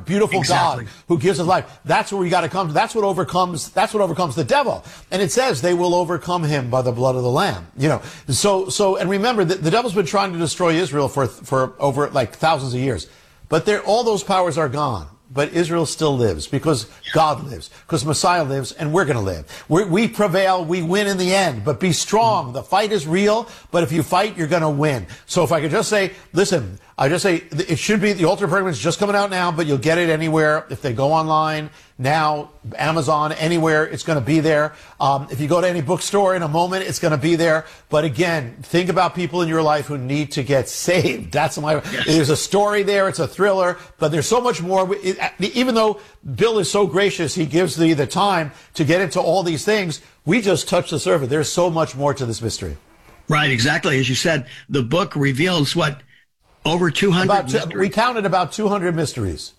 beautiful God who gives us life. That's where we got to come to. That's what overcomes the devil. And it says they will overcome him by the blood of the Lamb. And remember that the devil's been trying to destroy Israel for over like thousands of years. But all those powers are gone. But Israel still lives because God lives, because Messiah lives, and we're going to live. We prevail, we win in the end. But be strong. The fight is real, but if you fight, you're going to win. So if I could just say, listen, I just say it should be, the Altar of Pergamon is just coming out now, but you'll get it anywhere. If they go online now, Amazon, anywhere, it's going to be there. If you go to any bookstore in a moment, it's going to be there. But again, think about people in your life who need to get saved. That's there's a story there. It's a thriller, but there's so much more. Even though Bill is so gracious, he gives the time to get into all these things. We just touched the surface. There's so much more to this mystery. Right, exactly. As you said, the book reveals over 200 we counted about 200 mysteries.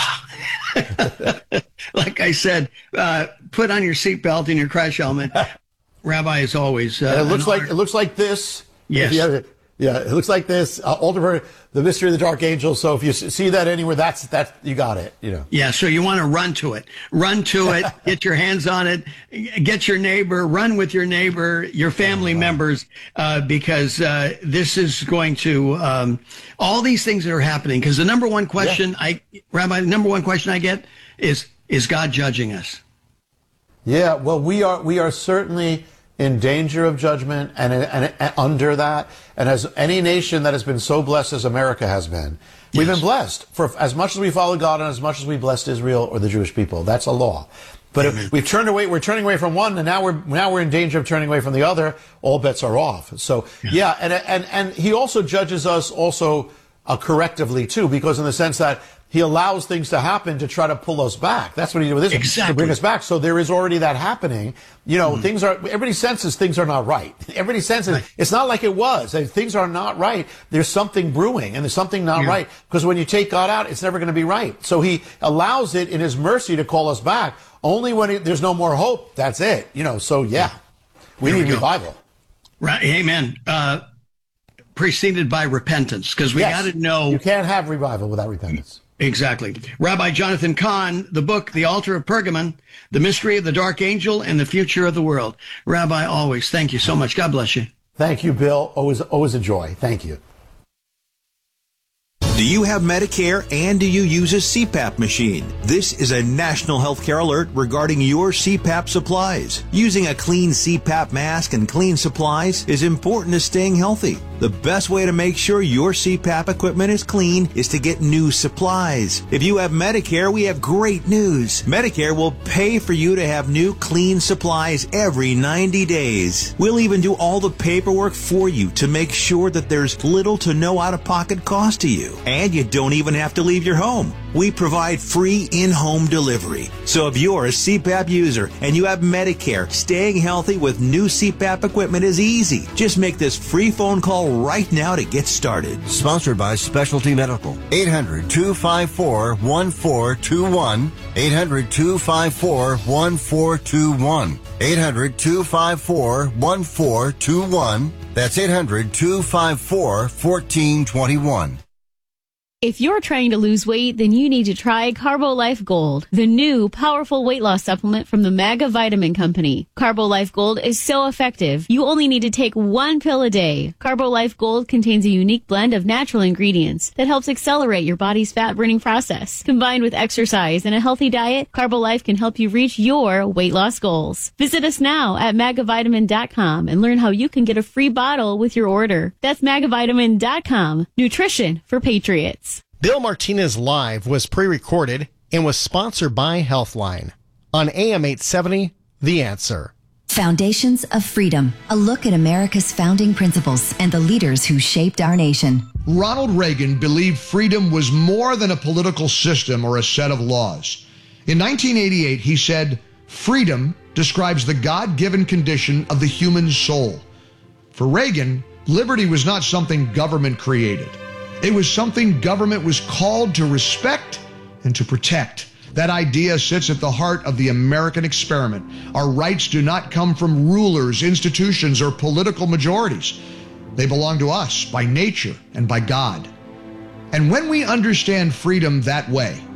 Like I said, put on your seatbelt and your crash helmet. Rabbi, as always. It looks like this. Yes. It looks like this. Altar, the mystery of the dark angel. So if you see that anywhere, that's you got it. Yeah. So you want to run to it. Get your hands on it. Get your neighbor. Run with your neighbor, your family members, because this is going to all these things that are happening. Because the number one question Rabbi, the number one question I get is God judging us? Yeah. Well, we are certainly in danger of judgment and under that. And as any nation that has been so blessed as America has been, we've been blessed for as much as we follow God and as much as we blessed Israel or the Jewish people. That's a law. But if we're turning away from one, and now we're in danger of turning away from the other, all bets are off. So and he also judges us also correctively too, because in the sense that he allows things to happen to try to pull us back. That's what he did with this, to bring us back. So there is already that happening. Everybody senses things are not right. Everybody senses it's not like it was. Things are not right. There's something brewing, and there's something not right. Because when you take God out, it's never going to be right. So he allows it in his mercy to call us back. Only when there's no more hope. That's it. So we need revival. Right. Amen. Preceded by repentance, because we got to know. You can't have revival without repentance. Exactly. Rabbi Jonathan Cahn, the book, The Altar of Pergamon, The Mystery of the Dark Angel and the Future of the World. Rabbi, always, thank you so much. God bless you. Thank you, Bill. Always a joy. Thank you. Do you have Medicare and do you use a CPAP machine? This is a national healthcare alert regarding your CPAP supplies. Using a clean CPAP mask and clean supplies is important to staying healthy. The best way to make sure your CPAP equipment is clean is to get new supplies. If you have Medicare, we have great news. Medicare will pay for you to have new clean supplies every 90 days. We'll even do all the paperwork for you to make sure that there's little to no out-of-pocket cost to you. And you don't even have to leave your home. We provide free in-home delivery. So if you're a CPAP user and you have Medicare, staying healthy with new CPAP equipment is easy. Just make this free phone call right now to get started. Sponsored by Specialty Medical. 800-254-1421. 800-254-1421. 800-254-1421. That's 800-254-1421. If you're trying to lose weight, then you need to try CarboLife Gold, the new powerful weight loss supplement from the Maga Vitamin Company. CarboLife Gold is so effective, you only need to take one pill a day. CarboLife Gold contains a unique blend of natural ingredients that helps accelerate your body's fat burning process. Combined with exercise and a healthy diet, CarboLife can help you reach your weight loss goals. Visit us now at magavitamin.com and learn how you can get a free bottle with your order. That's magavitamin.com. Nutrition for patriots. Bill Martinez Live was pre-recorded and was sponsored by Healthline on AM 870, The Answer. Foundations of Freedom, a look at America's founding principles and the leaders who shaped our nation. Ronald Reagan believed freedom was more than a political system or a set of laws. In 1988, he said, "Freedom describes the God-given condition of the human soul." For Reagan, liberty was not something government created. It was something government was called to respect and to protect. That idea sits at the heart of the American experiment. Our rights do not come from rulers, institutions, or political majorities. They belong to us by nature and by God. And when we understand freedom that way,